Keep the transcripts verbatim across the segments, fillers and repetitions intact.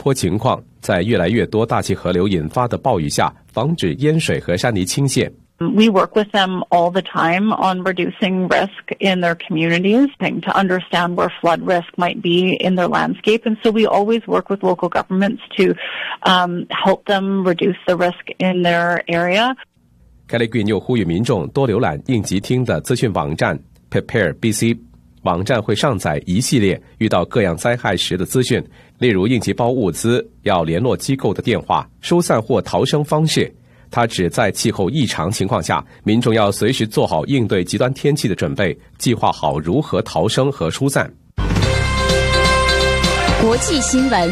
坡情况，在越来越多大气河流引发的暴雨下，防止淹水和山泥倾泻。 We work with them all the time on reducing risk in their communities, to understand where flood risk might be in their landscape. And so we always work with local governments to um, help them reduce the risk in their area. Kelly Green 又呼吁民众多浏览应急厅的资讯网站 Prepare B C， 网站会上载一系列遇到各样灾害时的资讯，例如应急包物资、要联络机构的电话、疏散或逃生方式。它指在气候异常情况下，民众要随时做好应对极端天气的准备，计划好如何逃生和疏散。 国际新闻。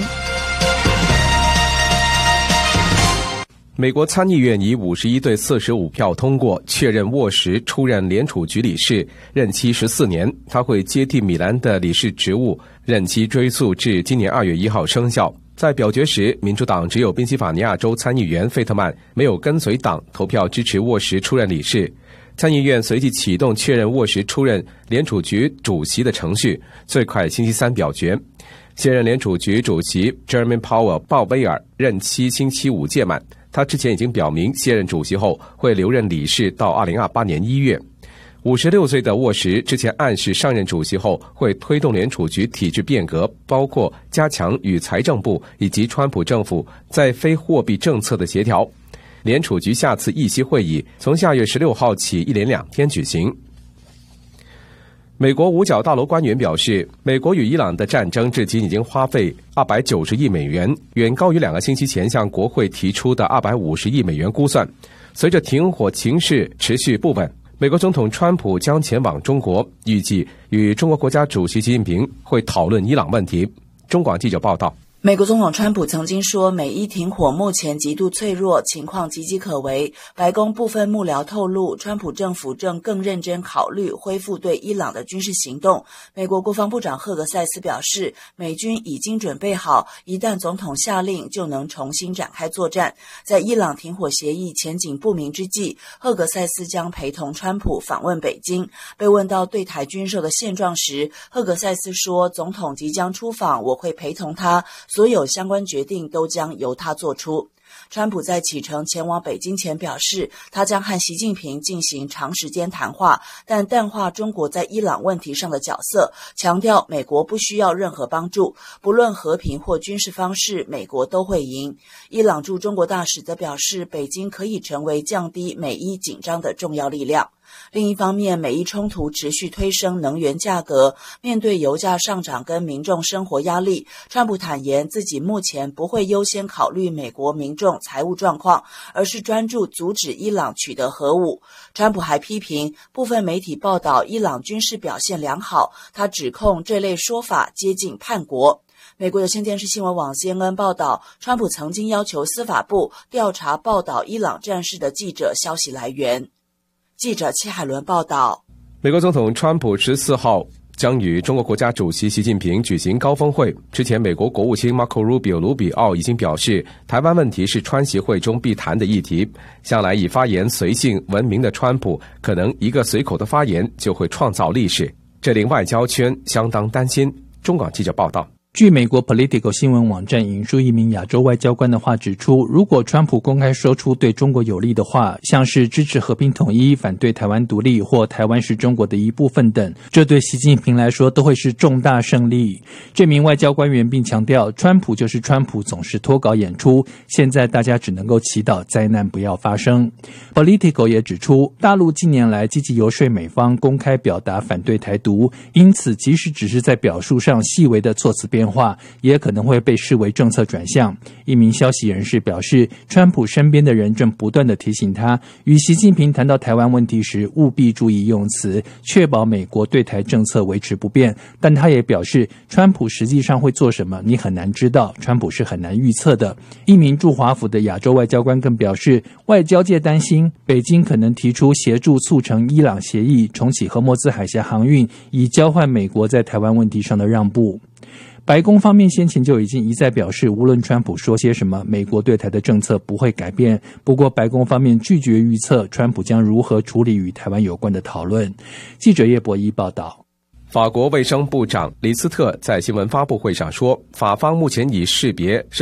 美国参议院以五十一对四十五票通过，确认沃什出任联储局理事，任期十四年。他会接替米兰的理事职务，任期追溯至今年二月一号生效。在表决时，民主党只有宾夕法尼亚州参议员费特曼没有跟随党投票支持沃什出任理事。参议院随即启动确认沃什出任联储局主席的程序，最快星期三表决。现任联储局主席 Jerome Powell 鲍威尔任期星期五届满，他之前已经表明卸任主席后会留任理事到二零二八年一月。五十六岁的沃什之前暗示上任主席后会推动联储局体制变革，包括加强与财政部以及川普政府在非货币政策的协调。联储局下次议息会议从下月十六号起一连两天举行。美国五角大楼官员表示，美国与伊朗的战争至今已经花费二百九十亿美元，远高于两个星期前向国会提出的二百五十亿美元估算。随着停火情势持续不稳，美国总统川普将前往中国，预计与中国国家主席习近平会讨论伊朗问题。中广记者报道。 美国总统川普曾经说，美伊停火目前极度脆弱，情况岌岌可危。白宫部分幕僚透露，川普政府正更认真考虑恢复对伊朗的军事行动。美国国防部长赫格塞斯表示，美军已经准备好，一旦总统下令，就能重新展开作战。在伊朗停火协议前景不明之际，赫格塞斯将陪同川普访问北京。被问到对台军售的现状时，赫格塞斯说，总统即将出访，我会陪同他，所有相关决定都将由他做出。川普在启程前往北京前表示，他将和习近平进行长时间谈话，但淡化中国在伊朗问题上的角色，强调美国不需要任何帮助，不论和平或军事方式，美国都会赢。伊朗驻中国大使则表示，北京可以成为降低美伊紧张的重要力量。另一方面，美伊冲突持续推升能源价格，面对油价上涨跟民众生活压力，川普坦言自己目前不会优先考虑美国民众财务状况，而是专注阻止伊朗取得核武。川普还批评部分媒体报道伊朗军事表现良好，他指控这类说法接近叛国。美国有线电视新闻网 C N N 报道，川普曾经要求司法部调查报道伊朗战事的记者消息来源。记者戚海伦报道， 美国总统川普十四号将与中国国家主席习近平举行高峰会。之前，美国国务卿 Marco Rubio 卢比奥已经表示，台湾问题是川习会中必谈的议题。向来以发言随性闻名的川普，可能一个随口的发言就会创造历史，这令外交圈相当担心。中广记者报道。 据美国 Politico 新闻网站引述一名亚洲外交官的话指出，如果川普公开说出对中国有利的话，像是支持和平统一、反对台湾独立或台湾是中国的一部分等，这对习近平来说都会是重大胜利。这名外交官员并强调，川普就是川普，总是脱稿演出，现在大家只能够祈祷灾难不要发生。Politico 也指出，大陆近年来积极游说美方公开表达反对台独，因此即使只是在表述上细微的措辞变化，也可能会被视为政策转向。一名消息人士表示，川普身边的人正不断地提醒他，与习近平谈到台湾问题时务必注意用词，确保美国对台政策维持不变。但他也表示，川普实际上会做什么你很难知道，川普是很难预测的。一名驻华府的亚洲外交官更表示，外交界担心北京可能提出协助促成伊朗协议，重启荷默兹海峡航运，以交换美国在台湾问题上的让步。白宫方面先前就已经一再表示，无论川普说些什么，美国对台的政策不会改变。不过白宫方面拒绝预测川普将如何处理与台湾有关的讨论。记者叶博一报道。 法国卫生部长李斯特在新闻发布会上说，法方目前已识别